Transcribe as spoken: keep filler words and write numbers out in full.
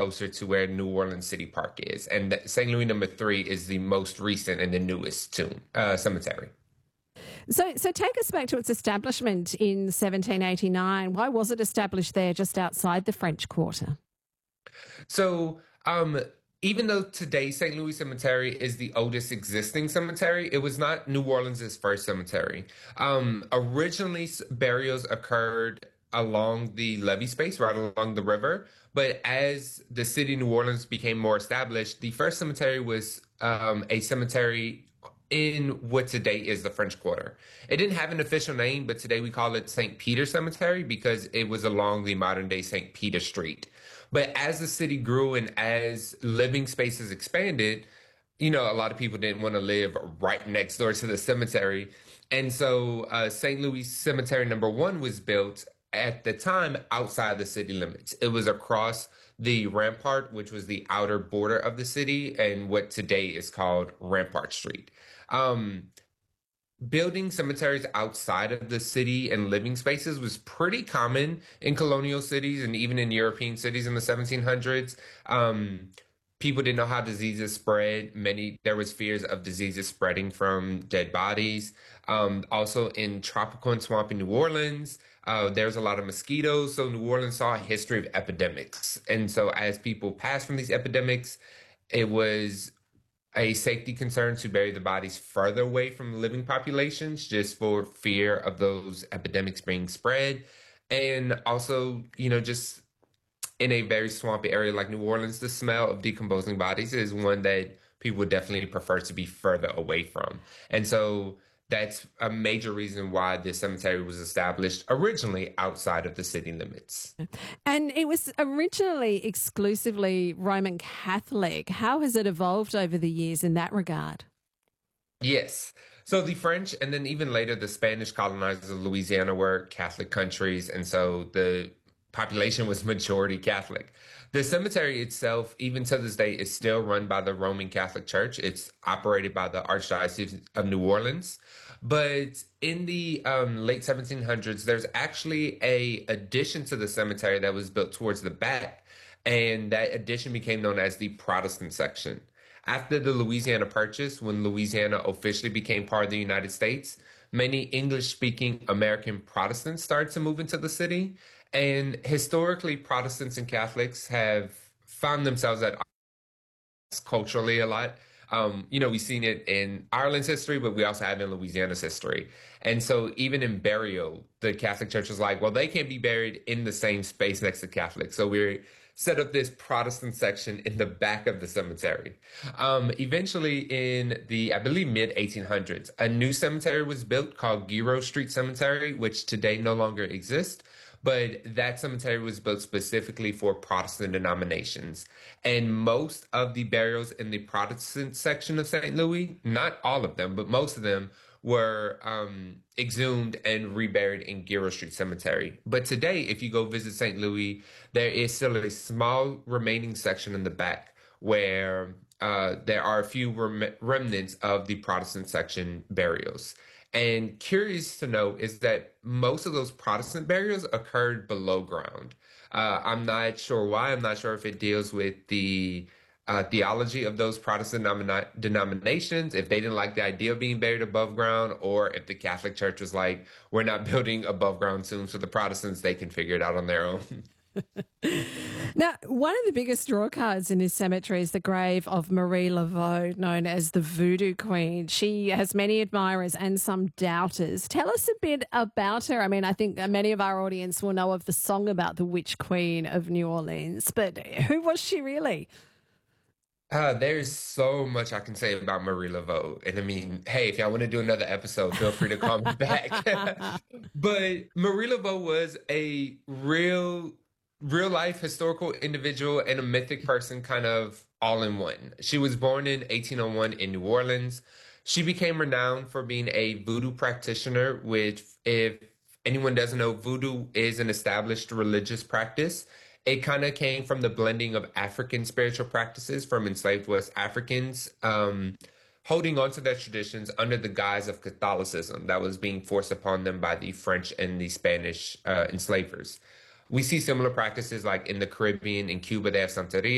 closer to where New Orleans City Park is. And Saint Louis number three is the most recent and the newest tomb, uh, cemetery. So, so take us back to its establishment in seventeen eighty-nine. Why was it established there just outside the French Quarter? So, um, even though today Saint Louis Cemetery is the oldest existing cemetery, it was not New Orleans' first cemetery. Um, originally, s- burials occurred along the levee space, right along the river. But as the city of New Orleans became more established, the first cemetery was um, a cemetery in what today is the French Quarter. It didn't have an official name, but today we call it Saint Peter Cemetery because it was along the modern day Saint Peter Street. But as the city grew and as living spaces expanded, you know, a lot of people didn't want to live right next door to the cemetery. And so uh, Saint Louis Cemetery number one was built at the time outside the city limits. It was across the Rampart, which was the outer border of the city, and what today is called Rampart Street. Um, Building cemeteries outside of the city and living spaces was pretty common in colonial cities and even in European cities in the seventeen hundreds. Um, people didn't know how diseases spread. Many There was fears of diseases spreading from dead bodies. Um, also in tropical and swampy New Orleans, uh, there's a lot of mosquitoes. So New Orleans saw a history of epidemics, and so as people passed from these epidemics, it was a safety concern to bury the bodies further away from living populations just for fear of those epidemics being spread. And also, you know, just in a very swampy area like New Orleans, the smell of decomposing bodies is one that people would definitely prefer to be further away from. And so that's a major reason why this cemetery was established originally outside of the city limits. And it was originally exclusively Roman Catholic. How has it evolved over the years in that regard? Yes. So the French and then even later the Spanish colonizers of Louisiana were Catholic countries, and so the population was majority Catholic. The cemetery itself, even to this day, is still run by the Roman Catholic Church. It's operated by the Archdiocese of New Orleans. But in the um, late seventeen hundreds, there's actually a addition to the cemetery that was built towards the back, and that addition became known as the Protestant section. After the Louisiana Purchase, when Louisiana officially became part of the United States, many English-speaking American Protestants started to move into the city. And historically, Protestants and Catholics have found themselves at culturally a lot. Um, you know, we've seen it in Ireland's history, but we also have it in Louisiana's history. And so even in burial, the Catholic Church was like, well, they can't be buried in the same space next to Catholics. So we set up this Protestant section in the back of the cemetery. Um, eventually, in the, I believe, mid eighteen hundreds, a new cemetery was built called Giro Street Cemetery, which today no longer exists. But that cemetery was built specifically for Protestant denominations. And most of the burials in the Protestant section of Saint Louis, not all of them, but most of them, were um, exhumed and reburied in Giro Street Cemetery. But today, if you go visit Saint Louis, there is still a small remaining section in the back where uh, there are a few rem- remnants of the Protestant section burials. And curious to know is that most of those Protestant burials occurred below ground. Uh, I'm not sure why. I'm not sure if it deals with the uh, theology of those Protestant nomina- denominations, if they didn't like the idea of being buried above ground, or if the Catholic Church was like, we're not building above ground tombs for the Protestants, they can figure it out on their own. Now, one of the biggest draw cards in this cemetery is the grave of Marie Laveau, known as the Voodoo Queen. She has many admirers and some doubters. Tell us a bit about her. I mean, I think many of our audience will know of the song about the Witch Queen of New Orleans, but who was she really? Uh, there's so much I can say about Marie Laveau. And I mean, hey, if y'all want to do another episode, feel free to call me back. But Marie Laveau was a real, real life historical individual and a mythic person, kind of all in one. She was born in eighteen oh one in New Orleans. She became renowned for being a voodoo practitioner, which, if anyone doesn't know, voodoo is an established religious practice. It kind of came from the blending of African spiritual practices from enslaved West Africans, um, holding on to their traditions under the guise of Catholicism that was being forced upon them by the French and the Spanish uh, enslavers. We see similar practices like in the Caribbean, in Cuba, they have Santeria.